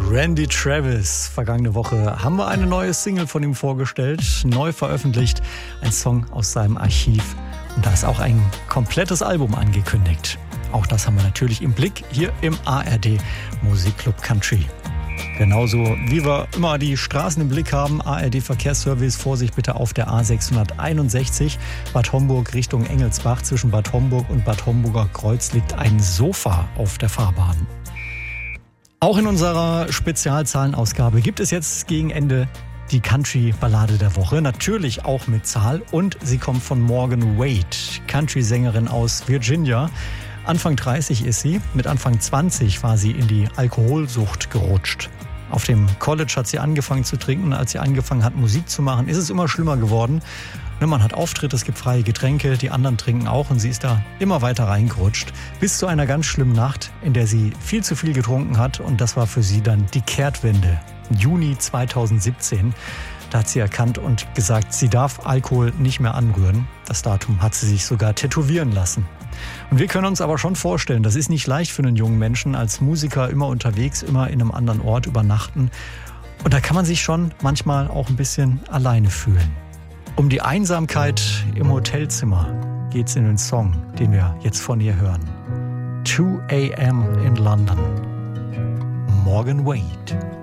Randy Travis. Vergangene Woche haben wir eine neue Single von ihm vorgestellt, neu veröffentlicht, ein Song aus seinem Archiv. Und da ist auch ein komplettes Album angekündigt. Auch das haben wir natürlich im Blick hier im ARD Musikclub Country. Genauso wie wir immer die Straßen im Blick haben, ARD Verkehrsservice, Vorsicht bitte auf der A661 Bad Homburg Richtung Engelsbach. Zwischen Bad Homburg und Bad Homburger Kreuz liegt ein Sofa auf der Fahrbahn. Auch in unserer Spezialzahlenausgabe gibt es jetzt gegen Ende die Country-Ballade der Woche. Natürlich auch mit Zahl und sie kommt von Morgan Wade, Country-Sängerin aus Virginia. Anfang 30 ist sie, mit Anfang 20 war sie in die Alkoholsucht gerutscht. Auf dem College hat sie angefangen zu trinken. Als sie angefangen hat, Musik zu machen, ist es immer schlimmer geworden. Man hat Auftritte, es gibt freie Getränke, die anderen trinken auch und sie ist da immer weiter reingerutscht. Bis zu einer ganz schlimmen Nacht, in der sie viel zu viel getrunken hat und das war für sie dann die Kehrtwende. Juni 2017, da hat sie erkannt und gesagt, sie darf Alkohol nicht mehr anrühren. Das Datum hat sie sich sogar tätowieren lassen. Und wir können uns aber schon vorstellen, das ist nicht leicht für einen jungen Menschen, als Musiker immer unterwegs, immer in einem anderen Ort übernachten. Und da kann man sich schon manchmal auch ein bisschen alleine fühlen. Um die Einsamkeit im Hotelzimmer geht's in den Song, den wir jetzt von ihr hören. 2 a.m. in London. Morgan Wade.